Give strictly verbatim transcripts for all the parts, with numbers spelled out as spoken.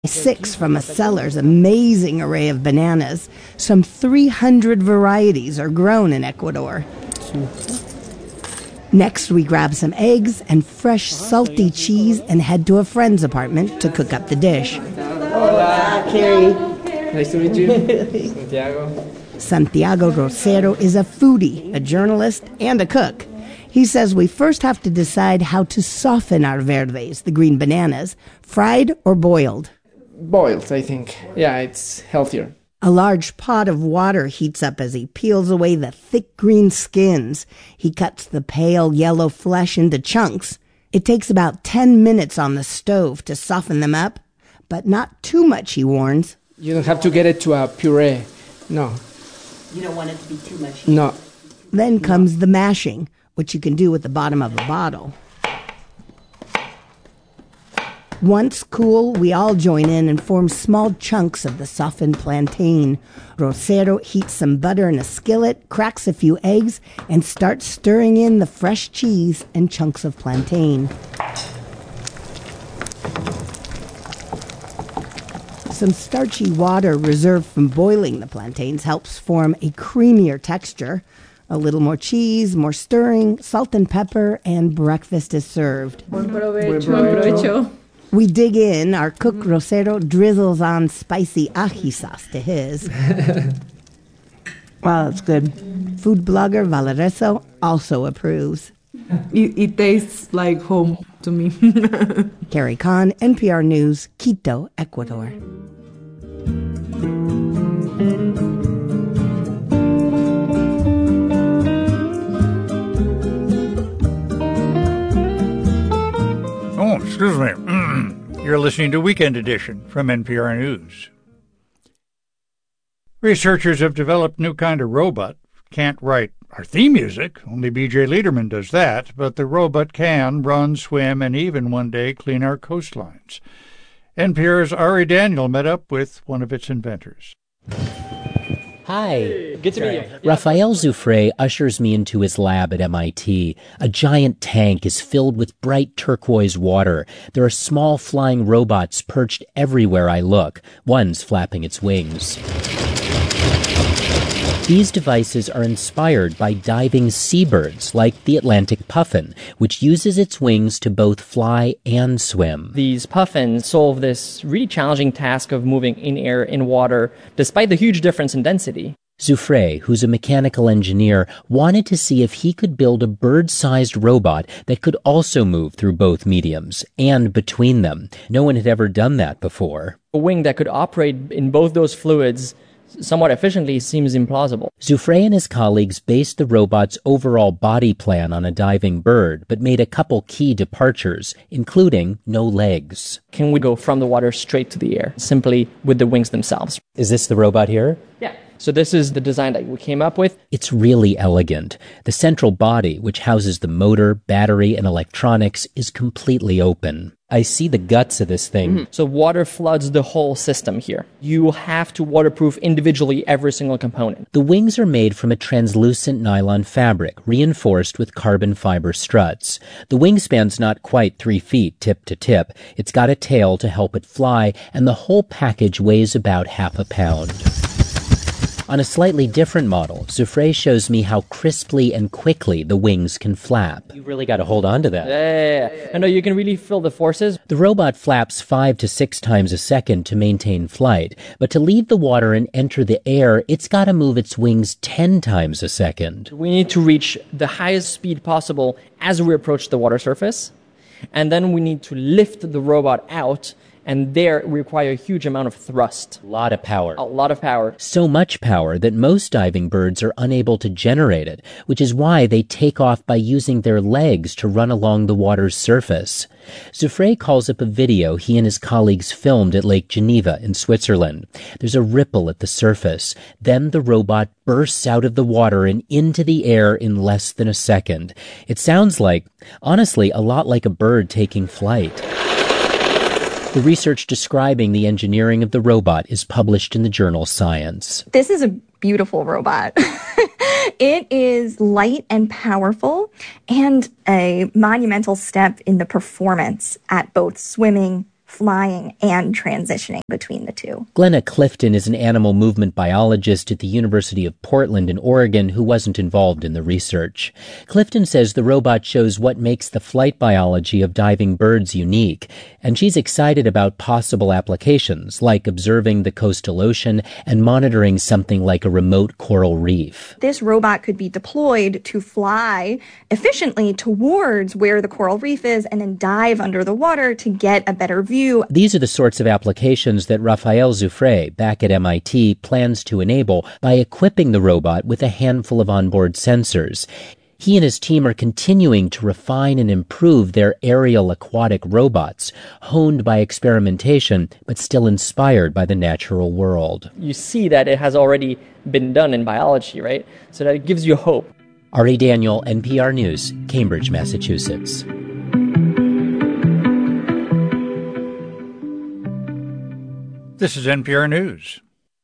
Six from a seller's amazing array of bananas. Some three hundred varieties are grown in Ecuador. Next, we grab some eggs and fresh salty cheese and head to a friend's apartment to cook up the dish. Hola, Carrie. Nice to meet you. Santiago. Santiago Rosero is a foodie, a journalist, and a cook. He says we first have to decide how to soften our verdes, the green bananas, fried or boiled. Boiled, I think. Yeah, it's healthier. A large pot of water heats up as he peels away the thick green skins. He cuts the pale yellow flesh into chunks. It takes about ten minutes on the stove to soften them up, but not too much, he warns. You don't have to get it to a puree. No. You don't want it to be too much? No. Then comes the mashing, which you can do with the bottom of a bottle. Once cool, we all join in and form small chunks of the softened plantain. Rosero heats some butter in a skillet, cracks a few eggs, and starts stirring in the fresh cheese and chunks of plantain. Some starchy water reserved from boiling the plantains helps form a creamier texture. A little more cheese, more stirring, salt and pepper, and breakfast is served. Buen provecho. Buen provecho. We dig in. Our cook Rosero drizzles on spicy ají sauce to his. Wow, that's good. Food blogger Valereso also approves. It, it tastes like home to me. Carrie Kahn, N P R News, Quito, Ecuador. Oh, excuse me. You're listening to Weekend Edition from N P R News. Researchers have developed a new kind of robot. Can't write our theme music, only B J Liederman does that, but the robot can run, swim, and even one day clean our coastlines. N P R's Ari Daniel met up with one of its inventors. Hi. Good to meet you. Raphael Zufre ushers me into his lab at M I T. A giant tank is filled with bright turquoise water. There are small flying robots perched everywhere I look. One's flapping its wings. These devices are inspired by diving seabirds like the Atlantic puffin, which uses its wings to both fly and swim. These puffins solve this really challenging task of moving in air, in water, despite the huge difference in density. Zufre, who's a mechanical engineer, wanted to see if he could build a bird-sized robot that could also move through both mediums and between them. No one had ever done that before. A wing that could operate in both those fluids somewhat efficiently seems implausible. Zufre and his colleagues based the robot's overall body plan on a diving bird, but made a couple key departures, including no legs. Can we go from the water straight to the air, simply with the wings themselves? Is this the robot here? Yeah. So this is the design that we came up with. It's really elegant. The central body, which houses the motor, battery, and electronics, is completely open. I see the guts of this thing. Mm-hmm. So water floods the whole system here. You have to waterproof individually every single component. The wings are made from a translucent nylon fabric, reinforced with carbon fiber struts. The wingspan's not quite three feet tip to tip. It's got a tail to help it fly, and the whole package weighs about half a pound. On a slightly different model, Zufre shows me how crisply and quickly the wings can flap. You really got to hold on to that. Yeah, yeah, yeah. I know you can really feel the forces. The robot flaps five to six times a second to maintain flight, but to leave the water and enter the air, it's got to move its wings ten times a second. We need to reach the highest speed possible as we approach the water surface, and then we need to lift the robot out. And there we require a huge amount of thrust. A lot of power. A lot of power. So much power that most diving birds are unable to generate it, which is why they take off by using their legs to run along the water's surface. Zufre calls up a video he and his colleagues filmed at Lake Geneva in Switzerland. There's a ripple at the surface. Then the robot bursts out of the water and into the air in less than a second. It sounds like, honestly, a lot like a bird taking flight. The research describing the engineering of the robot is published in the journal Science. This is a beautiful robot. It is light and powerful and a monumental step in the performance at both swimming, flying and transitioning between the two. Glenna Clifton is an animal movement biologist at the University of Portland in Oregon who wasn't involved in the research. Clifton says the robot shows what makes the flight biology of diving birds unique, and she's excited about possible applications like observing the coastal ocean and monitoring something like a remote coral reef. This robot could be deployed to fly efficiently towards where the coral reef is and then dive under the water to get a better view. These are the sorts of applications that Raphael Zufré, back at M I T, plans to enable by equipping the robot with a handful of onboard sensors. He and his team are continuing to refine and improve their aerial aquatic robots, honed by experimentation, but still inspired by the natural world. You see that it has already been done in biology, right? So that it gives you hope. Ari Daniel, N P R News, Cambridge, Massachusetts. This is N P R News.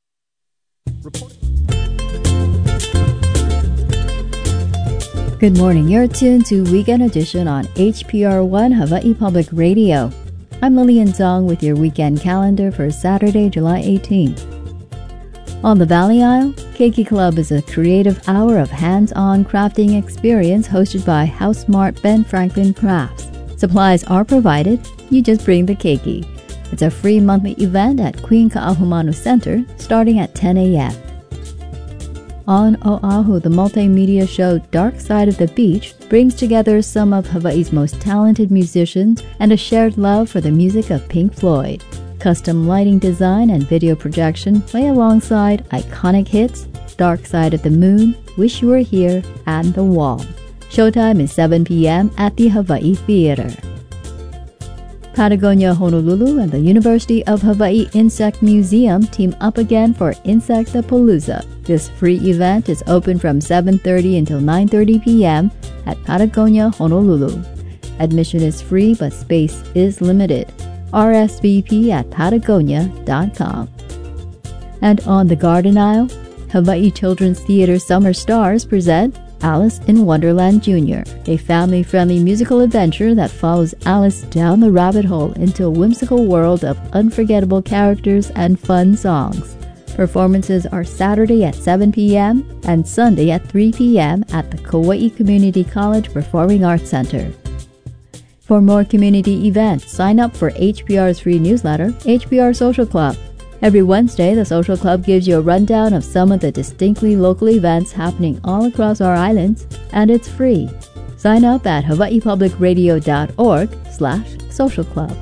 Good morning. You're tuned to Weekend Edition on H P R one Hawaii Public Radio. I'm Lillian Zong with your weekend calendar for Saturday, July eighteenth. On the Valley Isle, Keiki Club is a creative hour of hands-on crafting experience hosted by Housemart Ben Franklin Crafts. Supplies are provided. You just bring the keiki. It's a free monthly event at Queen Ka'ahumanu Center starting at ten a.m. On Oahu, the multimedia show Dark Side of the Beach brings together some of Hawaii's most talented musicians and a shared love for the music of Pink Floyd. Custom lighting design and video projection play alongside iconic hits Dark Side of the Moon, Wish You Were Here, and The Wall. Showtime is seven p.m. at the Hawaii Theater. Patagonia Honolulu and the University of Hawaii Insect Museum team up again for Insectapalooza. This free event is open from seven thirty until nine thirty p.m. at Patagonia Honolulu. Admission is free, but space is limited. R S V P at patagonia dot com. And on the Garden Isle, Hawaii Children's Theater Summer Stars present Alice in Wonderland Junior, a family-friendly musical adventure that follows Alice down the rabbit hole into a whimsical world of unforgettable characters and fun songs. Performances are Saturday at seven p.m. and Sunday at three p.m. at the Kauai Community College Performing Arts Center. For more community events, sign up for H P R's free newsletter, H P R Social Club. Every Wednesday, the Social Club gives you a rundown of some of the distinctly local events happening all across our islands, and it's free. Sign up at hawaii public radio dot org slash social club.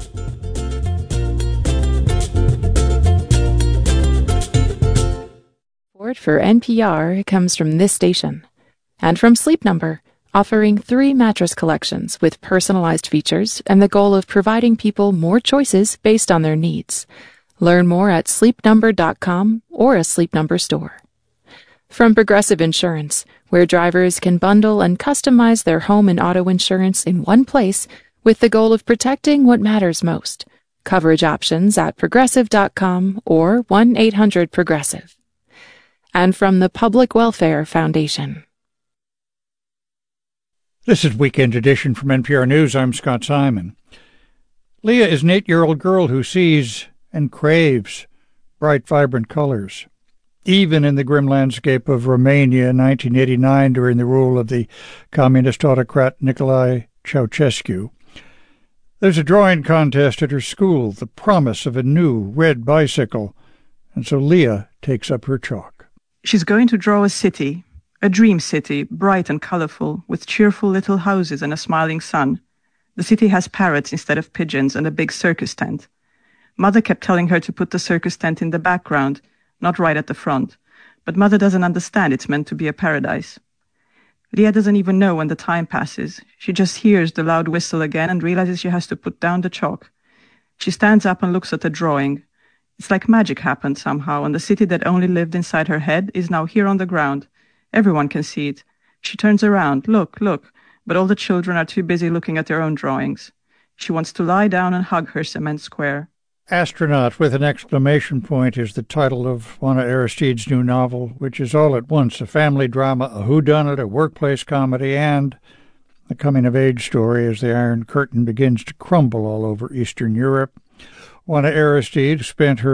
Support for N P R comes from this station and from Sleep Number, offering three mattress collections with personalized features and the goal of providing people more choices based on their needs. Learn more at sleep number dot com or a Sleep Number store. From Progressive Insurance, where drivers can bundle and customize their home and auto insurance in one place with the goal of protecting what matters most. Coverage options at progressive dot com or one eight hundred progressive. And from the Public Welfare Foundation. This is Weekend Edition from N P R News. I'm Scott Simon. Leah is an eight-year-old girl who sees and craves bright, vibrant colors, even in the grim landscape of Romania in nineteen eighty-nine during the rule of the communist autocrat Nicolae Ceausescu. There's a drawing contest at her school, the promise of a new red bicycle, and so Leah takes up her chalk. She's going to draw a city, a dream city, bright and colorful, with cheerful little houses and a smiling sun. The city has parrots instead of pigeons and a big circus tent. Mother kept telling her to put the circus tent in the background, not right at the front. But Mother doesn't understand it's meant to be a paradise. Leah doesn't even know when the time passes. She just hears the loud whistle again and realizes she has to put down the chalk. She stands up and looks at the drawing. It's like magic happened somehow, and the city that only lived inside her head is now here on the ground. Everyone can see it. She turns around. Look, look. But all the children are too busy looking at their own drawings. She wants to lie down and hug her cement square. Astronaut with an exclamation point is the title of Juana Aristide's new novel, which is all at once a family drama, a whodunit, a workplace comedy, and a coming-of-age story as the Iron Curtain begins to crumble all over Eastern Europe. Juana Aristide spent her